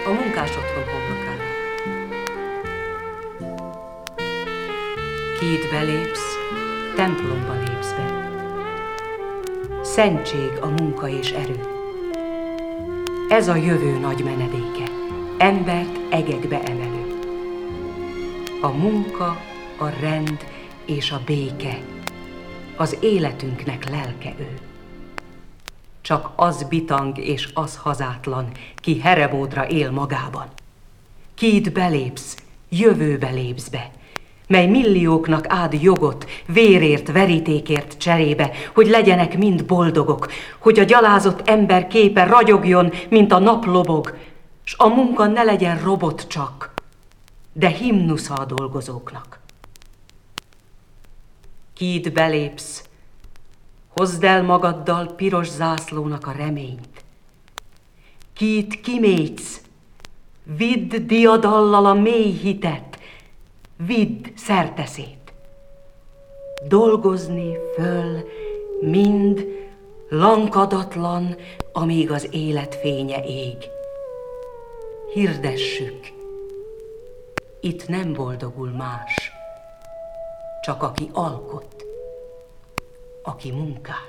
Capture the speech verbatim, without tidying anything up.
A munkás otthon homlokára. Ki itt belépsz, templomba lépsz be. Szentség a munka és erő. Ez a jövő nagy menedéke, embert egekbe emelő. A munka, a rend és a béke, az életünknek lelke ő. Csak az bitang és az hazátlan, ki herebódra él magában. Ki itt belépsz, jövőbe lépsz be, mely millióknak ád jogot, vérért, verítékért cserébe, hogy legyenek mind boldogok, hogy a gyalázott ember képe ragyogjon, mint a nap lobog, s a munka ne legyen robot csak, de himnusza a dolgozóknak. Ki itt belépsz, hozd el magaddal piros zászlónak a reményt. Ki itt kimégysz, vidd diadallal a mély hitet, vidd szerteszét. Dolgozni föl mind lankadatlan, amíg az élet fénye ég. Hirdessük, itt nem boldogul más, csak aki alkot, aki munkál.